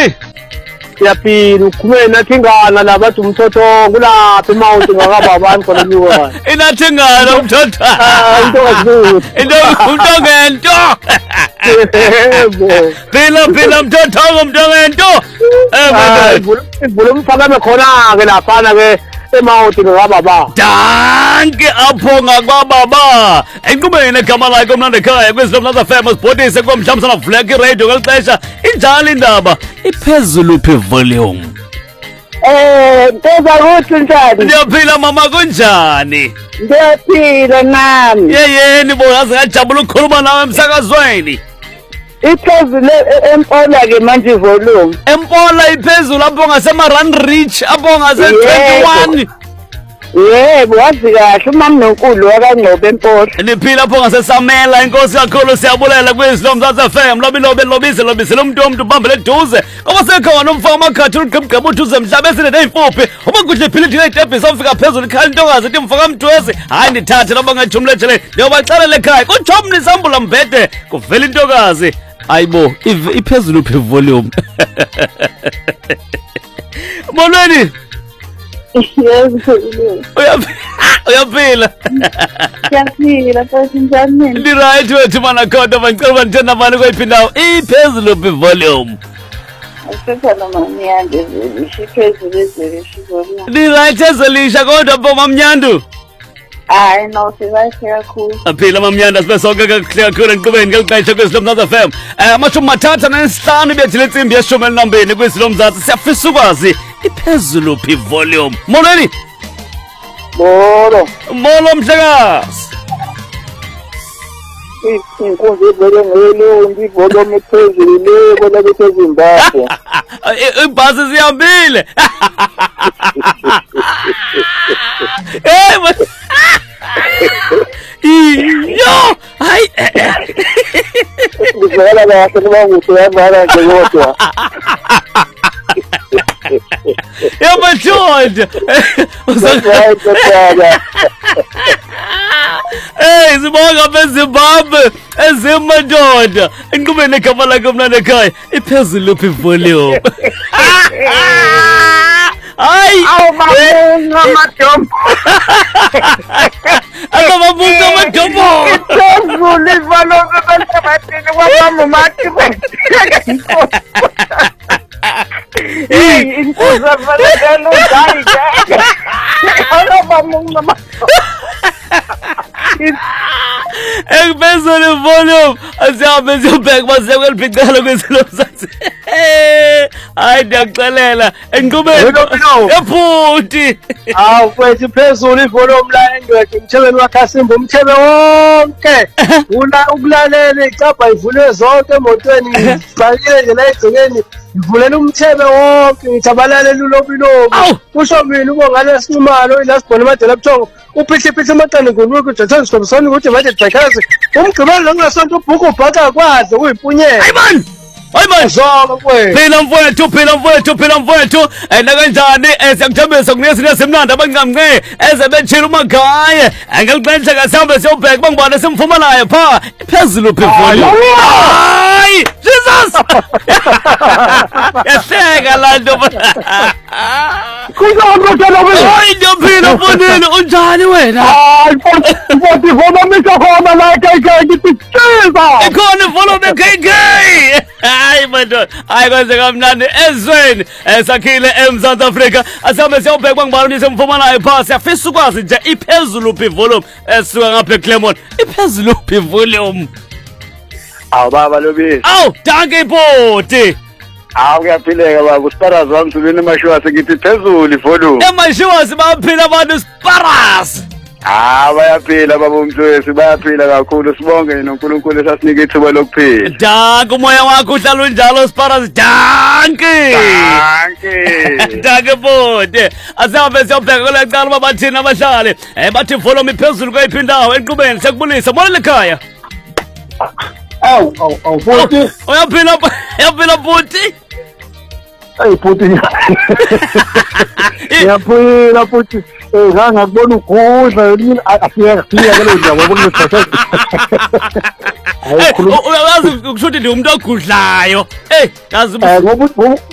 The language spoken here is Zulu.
Molweni. Siyaphila ukhulume nathingana labathi umthotho kulapha eMount ngakababani khona niwa. Inathingana umthotho. Into kaZulu. Into ngento. Yebo. Phila umthotho ngomntongento. Ivula umphakame khona ke laphana ke eMount ngakababa. Danke apho ngakwababa. Enqubeni egama lakhe omnandi ekhaya kwiZomlaza FM sibhodise komhlamsana Black Radio ngelixesha. Injalo indaba iphezulu phi volume. Nteza kuthi njani? Ndiyaphila mama kunjani? Ngiyaphila nami. Yeyeni bo yazi ngajabula ukukhuluma nawe emsakazweni. Iphezulu empola ke manje volume. Empola iphezulu apho ngaseMaran Reach apho ngase 21. Yebo wazi kahle umama nonkulu wakangcobe empola. Niphila apho ngaseSamela inkosi kakhulu siyabulela kwiZomlaza FM lobisela umuntu ubambele eduze. Ngoba sekhona umfaka amakhathi uqhibugqeba uthuze mhlaba esine neyimfuphi. Uma kuhle phila thina idebhisi ofika phezulu ikhala intokazi ethi mfaka mthwezi. Hayi ndithathe loba ngajumlejele ndiyobaxelela ekhaya. Kutshom nisambula mbhede kuvela intokazi. Ayibo iphezulu phi volume. Molweni. Yebo. Uyaphila. Siyaphila futhi njani? Ndi right wethu mana khona bangicela bandithanda mali koyiphindawo iphezulu phi volume. Asifana mami yande isiphezulu ezeshizona. Ndi right ezelisha kodwa bo mamnyandu. Hayi no sibahle kakhulu. Aphila mamnyanda sibe sonke kakuhle kakhulu enqubeni ngelixesha kwiZomlaza FM. Amashumi mathathu nanesihlanu bethi lensimbi yeshumi elinambini kwiZomlaza siyafisa ukwazi iphezulu phi volume. Molweni. Molo mhlekazi. Inkonzo ivele ngelo ndivolume phezulu kodwa bethe Zimbabwe. Ibhasi siyambile. Hey yo hayi ngizwela kahle kuba ukuthi uyabhala nje kodwa yabajoda hey sibonga beZimbabwe ezimadoda enqubeni egama lakhe omnandi ekhaya iphezulu phi volume. Ay, awubabunga madombo. Akababunga madombo. Phezulu ivaloze benhlabathini kwamama mathi inkosi afanele uzayi. Awubabunga madombo. Ekphezulu volume asiyabe siyobheka basekweliphicala kweZomlaza. Hayi ndiyakuxelela enqubeni ephuti. Awu kwethu phezulu ivolume la endoda umthebeni wakhasimba umthebe wonke. Una ukulalela icabha ivule zonke emotweni ifakile nje la egcekeni ivulela umthebe wonke ngithabalale lulobilobi. Kusho mina ubongale sinqumalo ila sibona emadela ebuthongo uphihliphihle amaqanda ngoluku kuJohn Skhosana ukuthi manje Jackers umgqibelo longasonto ubhuku ubhaka kwaze uyimpunyela. Hayi man zonke kwethu. Phila mfowethu nakanjani siyakuthembisa kunezinto esimnandi abanqamnqe ezebetshila umakhaya ngelixesha kasambe siyobheka bangibona simfumanayo pha iphezulu phi volume. Hayi Jesus yahleka la nto. Kuzoqoqela wena. Hayi ndiyaphila mfondini unjani wena? Hayi mfowethu volume ikhona la KK ngithiza. Ikhona volume KK. Hayi madoda hayi kwenze kamnandi ezweni sakhile eMzantsi Afrika asihambe siyobheka bangibona ukuthi simfumanayo pha siyafisa ukwazi nje iphezulu phi volume esuka ngapha eClermont iphezulu phi volume. Awu baba Lobisi. Awu danke ibhoti. Awu kuyaphileka baba uSparas wami Zulwini eMashwasi ngithi phezulu ivolume. eMashwasi baphila abantu Sparas. Bayaphila baba uMthwesi bayaphila kakhulu sibonge noNkulunkulu esasinika ithuba lokuphila. Danke umoya wakho uhlala unjalo Sparas danke. Danke bode. Asihambe siyobheka kule cala babathina abahlali. Bathi volume iphezulu kweyiphi indawo enqubeni sekubulisa molele ekhaya. Awu bhuti. Uyaphila bhuti. Hey bhuti. Yaphila bhuti. Ngangakubona ugudla yini afiyeka lo ndawo ngokuthi uyazi ukusho ukuthi ndi umuntu ogudlayo. Yazi ngoba